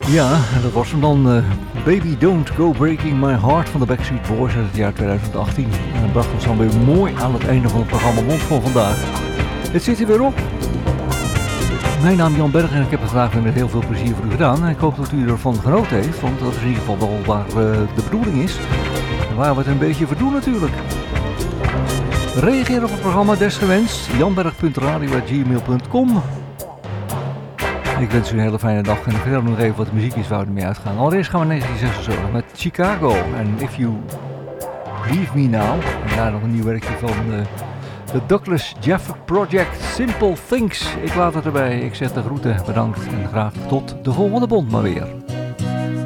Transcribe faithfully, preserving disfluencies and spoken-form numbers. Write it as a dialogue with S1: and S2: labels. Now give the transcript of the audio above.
S1: Ja, en dat was hem dan. Uh, Baby Don't Go Breaking My Heart van de Backstreet Boys uit het jaar twintig achttien. En dat bracht ons dan weer mooi aan het einde van het programma Mond van vandaag. Het zit er weer op. Mijn naam is Jan Berg en ik heb het vandaag weer met heel veel plezier voor u gedaan. En ik hoop dat u ervan genoten heeft, want dat is in ieder geval wel waar uh, de bedoeling is. En waar we het een beetje voor doen natuurlijk. Reageer op het programma desgewenst. janberg punt radio at gmail punt com. Ik wens u een hele fijne dag en ik vertel nog even wat de muziek is waar we ermee uitgaan. Allereerst gaan we naar negentien zesenzeventig met Chicago en If You Leave Me Now. En daar nog een nieuw werkje van uh, de Douglas Jeff Project, Simple Things. Ik laat het erbij, ik zeg de groeten, bedankt en graag tot de volgende bond maar weer.